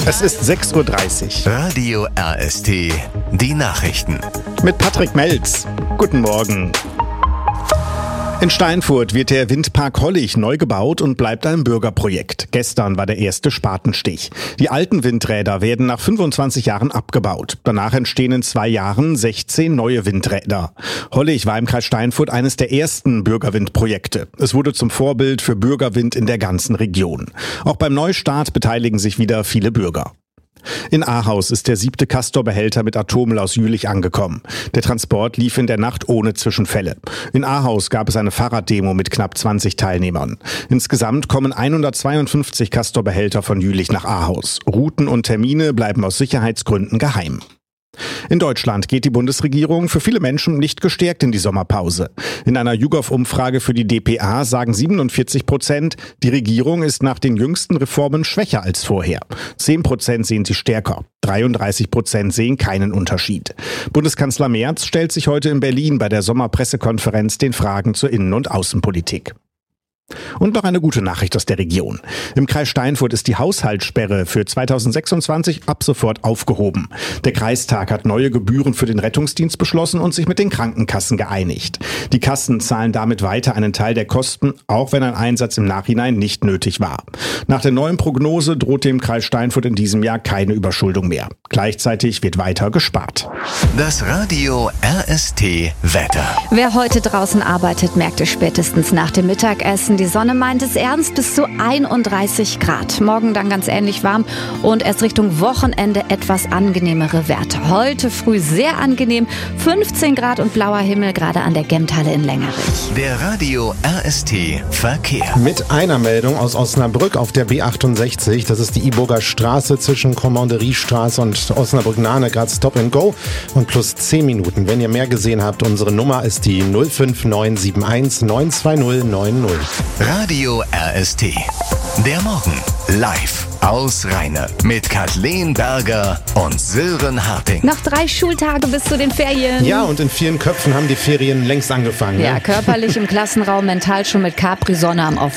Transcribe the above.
Es ist 6:30 Uhr. Radio RST, die Nachrichten. Mit Patrick Melz. Guten Morgen. In Steinfurt wird der Windpark Hollig neu gebaut und bleibt ein Bürgerprojekt. Gestern war der erste Spatenstich. Die alten Windräder werden nach 25 Jahren abgebaut. Danach entstehen in 2 Jahren 16 neue Windräder. Hollig war im Kreis Steinfurt eines der ersten Bürgerwindprojekte. Es wurde zum Vorbild für Bürgerwind in der ganzen Region. Auch beim Neustart beteiligen sich wieder viele Bürger. In Ahaus ist der 7. Castor-Behälter mit Atommüll aus Jülich angekommen. Der Transport lief in der Nacht ohne Zwischenfälle. In Ahaus gab es eine Fahrraddemo mit knapp 20 Teilnehmern. Insgesamt kommen 152 Castor-Behälter von Jülich nach Ahaus. Routen und Termine bleiben aus Sicherheitsgründen geheim. In Deutschland geht die Bundesregierung für viele Menschen nicht gestärkt in die Sommerpause. In einer YouGov-Umfrage für die dpa sagen 47%, die Regierung ist nach den jüngsten Reformen schwächer als vorher. 10% sehen sie stärker. 33% sehen keinen Unterschied. Bundeskanzler Merz stellt sich heute in Berlin bei der Sommerpressekonferenz den Fragen zur Innen- und Außenpolitik. Und noch eine gute Nachricht aus der Region. Im Kreis Steinfurt ist die Haushaltssperre für 2026 ab sofort aufgehoben. Der Kreistag hat neue Gebühren für den Rettungsdienst beschlossen und sich mit den Krankenkassen geeinigt. Die Kassen zahlen damit weiter einen Teil der Kosten, auch wenn ein Einsatz im Nachhinein nicht nötig war. Nach der neuen Prognose droht dem Kreis Steinfurt in diesem Jahr keine Überschuldung mehr. Gleichzeitig wird weiter gespart. Das Radio RST Wetter. Wer heute draußen arbeitet, merkt es spätestens nach dem Mittagessen. Die Sonne meint es ernst, bis zu 31 Grad. Morgen dann ganz ähnlich warm und erst Richtung Wochenende etwas angenehmere Werte. Heute früh sehr angenehm, 15 Grad und blauer Himmel, gerade an der Gemthalle in Längerich. Der Radio RST Verkehr. Mit einer Meldung aus Osnabrück auf der B68. Das ist die Iburger Straße zwischen Kommandoriestraße und Osnabrück-Nahne, gerade Stop and Go und plus 10 Minuten. Wenn ihr mehr gesehen habt, unsere Nummer ist die 05971 920 90. Radio RST. Der Morgen live aus Rheine mit Kathleen Berger und Sören Harting. Noch 3 Schultage bis zu den Ferien. Ja, und in vielen Köpfen haben die Ferien längst angefangen. Ja, Ne? körperlich im Klassenraum, mental schon mit Capri-Sonne am